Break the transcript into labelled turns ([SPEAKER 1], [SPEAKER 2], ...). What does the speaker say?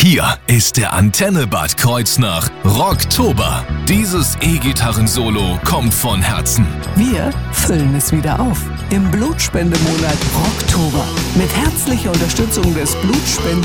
[SPEAKER 1] Hier ist der Antenne Bad Kreuznach Rocktober. Dieses E-Gitarren-Solo kommt von Herzen.
[SPEAKER 2] Wir füllen es wieder auf im Blutspendemonat Rocktober mit herzlicher Unterstützung des Blutspende